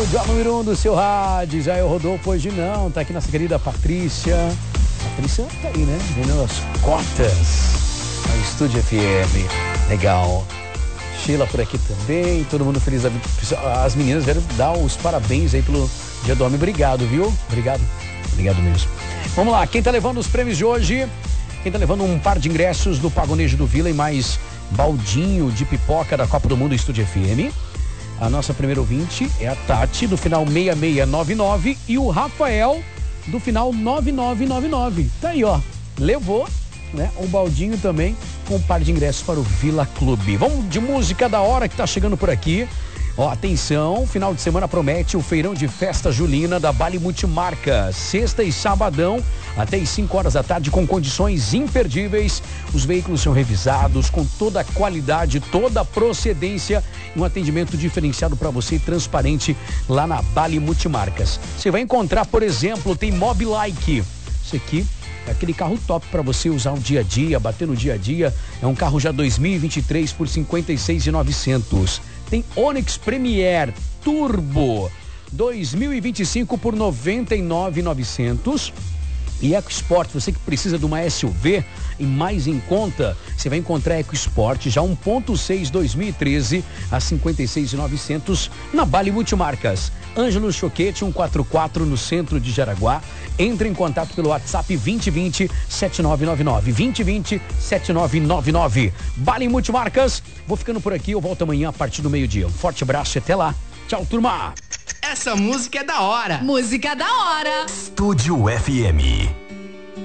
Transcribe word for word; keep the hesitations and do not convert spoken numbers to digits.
rádio, a número um do seu rádio. Já eu Rodolfo hoje não, tá aqui nossa querida Patrícia. Patrícia tá aí, né? Vendendo as cotas no Estúdio F M. Legal. Sheila por aqui também, todo mundo feliz. As meninas vieram dar os parabéns aí pelo Dia do Homem. Obrigado, viu? Obrigado. Obrigado mesmo. Vamos lá, quem tá levando os prêmios de hoje? Quem tá levando um par de ingressos do Pagonejo do Vila e mais baldinho de pipoca da Copa do Mundo Estúdio F M? A nossa primeira ouvinte é a Tati, do final seis seis nove nove, e o Rafael, do final nove nove nove nove. Tá aí, ó. Levou, né? Um baldinho também com um par de ingressos para o Vila Clube. Vamos de música da hora que tá chegando por aqui. Ó, atenção, final de semana promete o feirão de festa julina da Bali Multimarcas. Sexta e sabadão, até às cinco horas da tarde, com condições imperdíveis. Os veículos são revisados com toda a qualidade, toda a procedência e um atendimento diferenciado para você e transparente lá na Bali Multimarcas. Você vai encontrar, por exemplo, tem Mobilike. Isso aqui é aquele carro top para você usar o dia a dia, bater no dia a dia. É um carro já dois mil e vinte e três por cinquenta e seis mil e novecentos. Tem Onix Premier Turbo dois mil e vinte e cinco por noventa e nove mil e novecentos. E EcoSport, você que precisa de uma S U V e mais em conta, você vai encontrar EcoSport já um ponto seis dois mil e treze a cinquenta e seis mil e novecentos na Bali Multimarcas. Ângelo Choquete cento e quarenta e quatro no centro de Jaraguá. Entre em contato pelo WhatsApp vinte vinte, sete nove nove nove, vinte vinte, sete nove nove nove. Bali Multimarcas. Vou ficando por aqui, eu volto amanhã a partir do meio-dia. Um forte abraço e até lá. Tchau, turma. Essa música é da hora. Música da hora. Estúdio F M.